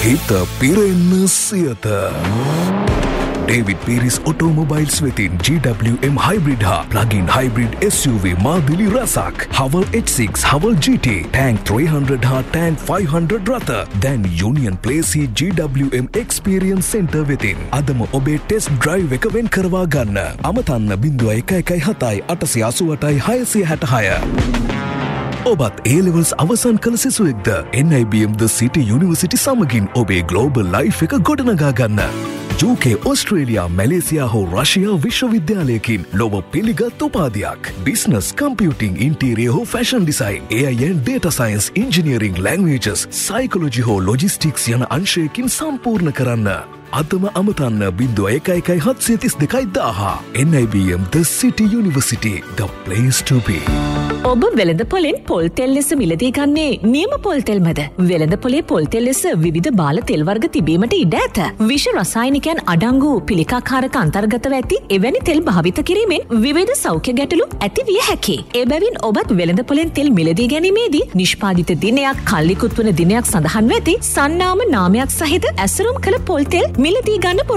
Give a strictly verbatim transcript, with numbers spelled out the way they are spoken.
හිත පිරෙන්න Siyatha. David Pieris Automobiles වෙතින් G W M Hybrid හා Plug-in Hybrid S U V මාදිලි රසක්. Haval H six, Haval G T, Tank three hundred හා Tank five hundred රථ. දැන් Union Place G W M Experience Center වෙතින්. අදම ඔබේ test drive එක වෙන් කරවා ගන්න. අමතන්න බිංදුව එක එකයි හතයි අටසිය අසූ අටයි හයසිය හැටහය. ඔබත් A-levels අවසන් කළ සිසුවෙක්ද? N I B M The City University සමගින් ඔබේ global life එක ගොඩනගා ගන්න. U K, Australia, Malaysia හෝ රෂියා විශ්වවිද්‍යාලයකින් ලොව පිළිගත් උපාධියක්. Business, Computing, Interior හෝ Fashion Design, A I and Data Science, Engineering, Languages, Psychology හෝ Logistics යන අංශයකින් සම්පූර්ණ කරන්න. අදම අමතන්න බිංදුව එක එකයි හත්සිය තිස් දෙකයි දාහ. N I B M The City University, the place to be. ඔබ වෙළඳ පොලෙන් පොල් තෙල් ලෙස මිලදී ගන්නේ නියම පොල් තෙල්මද? වෙළඳ පොලේ පොල් තෙල් ලෙස විවිධ බාල තෙල් වර්ග තිබීමට ඉඩ ඇත. විෂ රසායනිකයන් අඩංගු පිළිකාකාරක අන්තර්ගතව ඇති එවැනි තෙල් භාවිත කිරීමෙන් විවිධ සෞඛ්‍ය ගැටලු ඇති විය හැකියි. එබැවින් ඔබත් වෙළඳ පොලෙන් තෙල් මිලදී ගැනීමේදී නිෂ්පාදිත දිනයක්, කල්ලිකුත් වන දිනයක් සඳහන් වෙති සන්නාම නාමයක් සහිත ඇසුරුම් කළ පොල් තෙල් මිලදී ගන්න